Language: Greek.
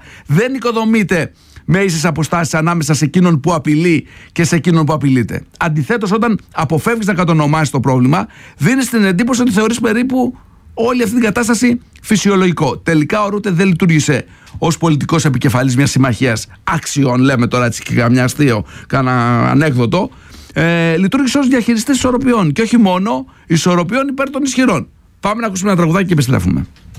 πρόβλημα δεν οικοδομείται με ίσες αποστάσεις ανάμεσα σε εκείνον που απειλεί και σε εκείνον που απειλείται. Αντιθέτως, όταν αποφεύγεις να κατονομάσεις το πρόβλημα, δίνεις την εντύπωση ότι θεωρείς περίπου όλη αυτή την κατάσταση φυσιολογικό. Τελικά ο Ρούτε δεν λειτουργήσε ως πολιτικός επικεφαλής μιας συμμαχίας άξιων, λέμε τώρα έτσι και καμιά αστείο, κάνα ανέκδοτο. Λειτουργήσε ως διαχειριστής ισορροπιών και όχι μόνο ισορροπιών υπέρ των ισχυρών. Πάμε να ακούσουμε ένα τραγουδάκι και επιστρέφουμε.